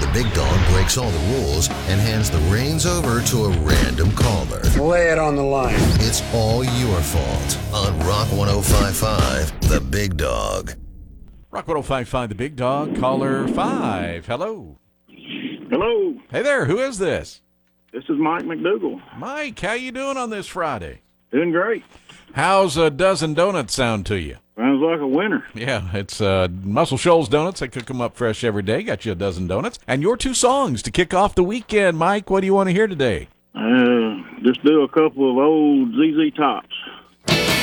big dog breaks all the rules and hands the reins over to a random caller. Lay it on the line. It's all your fault on Rock 105.5, The Big Dog. Rock 105.5, The Big Dog, caller 5. Hello. Hello, Hey there, who is this? this is Mike McDougal. Mike, how you doing on this Friday? Doing great. How's a dozen donuts sound to you? Sounds like a winner. Yeah, it's Muscle Shoals Donuts. They cook them up fresh every day. Got you a dozen donuts. And your two songs to kick off the weekend, Mike. What do you want to hear today? Just do a couple of old ZZ Tops.